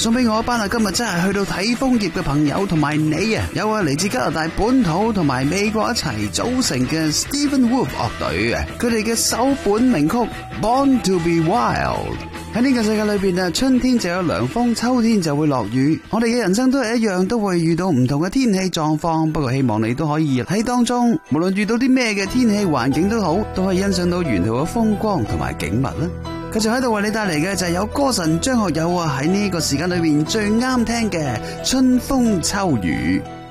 送俾我一班今日真係去到睇楓葉嘅朋友同埋你啊，有嚟自加拿大本土同埋美國一齊組成嘅 Stephen Wolf 樂隊啊，佢哋嘅首本名曲 Born to be Wild。喺呢個世界裏邊春天就有涼風，秋天就會落雨。我哋嘅人生都係一樣，都會遇到唔同嘅天氣狀況。不過希望你都可以喺當中，無論遇到啲咩嘅天氣環境都好，都可以欣賞到沿途嘅風光同埋景物啦。繼續喺度為你帶嚟嘅就係有歌神張學友喺呢個時間裏邊最啱聽嘅春風秋雨。